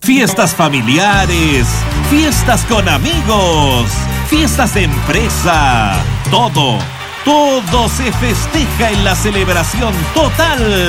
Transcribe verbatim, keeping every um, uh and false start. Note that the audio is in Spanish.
Fiestas familiares, fiestas con amigos, fiestas de empresa, todo, todo se festeja en la celebración total